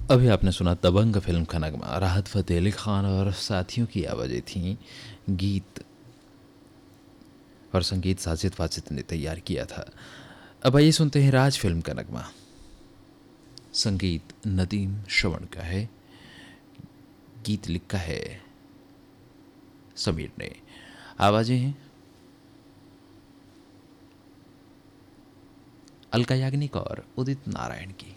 अभी आपने सुना दबंग फिल्म का नगमा, राहत फ़तेह अली खान और साथियों की आवाज़ें थीं। गीत और संगीत साजिद वाजिद ने तैयार किया था। अब आइए सुनते हैं राज फिल्म का नगमा। संगीत नदीम श्रवण का है, गीत लिखा है समीर ने, आवाज़ें हैं अलका याग्निक और उदित नारायण की।